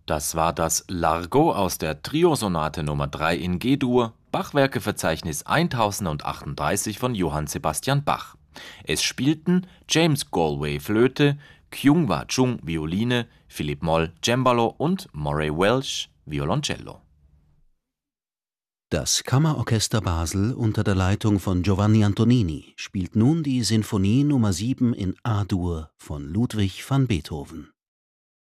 Das war das Largo aus der Triosonate Nummer 3 in G-Dur, Bachwerkeverzeichnis 1038 von Johann Sebastian Bach. Es spielten James Galway Flöte, Kyung-Wha Chung Violine, Philipp Moll Cembalo und Moray Welsh Violoncello. Das Kammerorchester Basel unter der Leitung von Giovanni Antonini spielt nun die Sinfonie Nummer 7 in A-Dur von Ludwig van Beethoven.